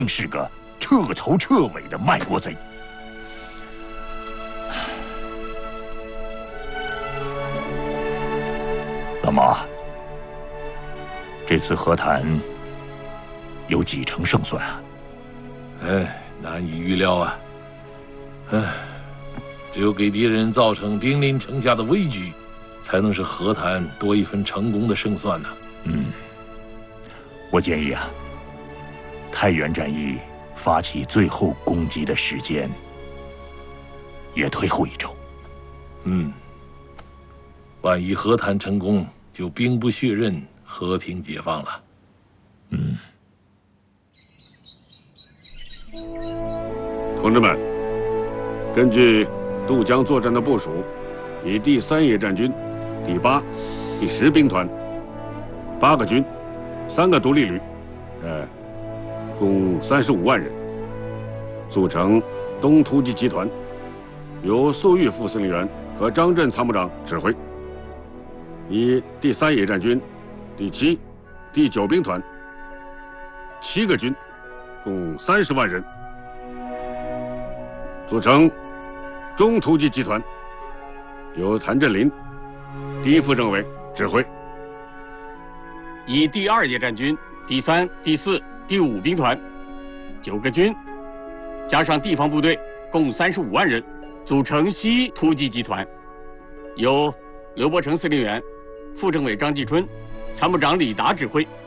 是个彻头彻尾的卖国贼。老毛，这次和谈有几成胜算啊？ 难以预料啊。只有给敌人造成兵临城下的危局，才能使和谈多一分成功的胜算呢。 我建议啊，太原战役发起最后攻击的时间也推后1周。 万一和谈成功，就兵不血刃，和平解放了。 同志们，根据渡江作战的部署，以第3野战军第8、第10兵团8个军、3个独立旅，共35万人，组成东突击集团，由粟裕副司令员和张震参谋长指挥。以第3野战军第7、第9兵团7个军，共30万人，组成中突击集团，由谭震林第1副政委指挥。 以第2野战军第3、第4、第5兵团9个军，加上地方部队，共35万人，组成西突击集团，由刘伯承司令员、副政委张继春、参谋长李达指挥。